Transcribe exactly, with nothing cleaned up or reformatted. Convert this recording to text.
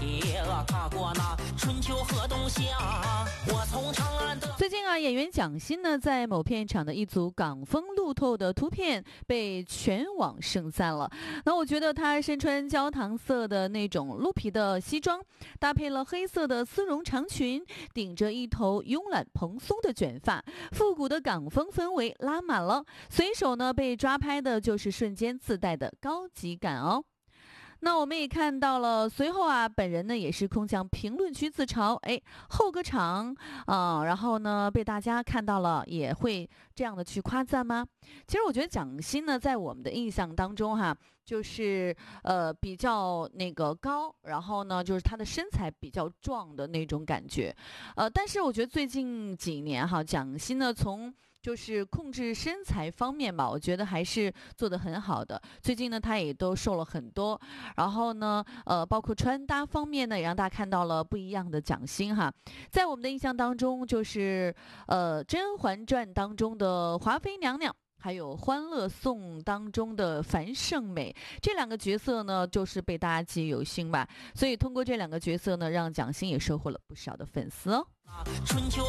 铁踏过那春秋河东夏，我从长安的。 最近啊，演员蒋欣呢，在某片场的一组港风路透的图片被全网盛赞了。那我觉得她身穿焦糖色的那种鹿皮的西装，搭配了黑色的丝绒长裙，顶着一头慵懒蓬松的卷发，复古的港风氛围拉满了。随手呢被抓拍的就是瞬间自带的高级感哦。那我们也看到了，随后啊，本人呢也是空降评论区自嘲，哎，后个场啊、呃，然后呢被大家看到了，也会这样的去夸赞吗？其实我觉得蒋欣呢，在我们的印象当中哈，就是呃比较那个高，然后呢就是她的身材比较壮的那种感觉，呃，但是我觉得最近几年哈，蒋欣呢从就是控制身材方面吧，我觉得还是做得很好的。最近呢，她也都瘦了很多，然后呢，呃，包括穿搭方面呢，也让大家看到了不一样的蒋欣哈。在我们的印象当中，就是呃，《甄嬛传》当中的华妃娘娘。还有《欢乐颂》当中的樊胜美这两个角色呢，就是被大家记忆犹新吧。所以通过这两个角色呢，让蒋欣也收获了不少的粉丝哦。 春秋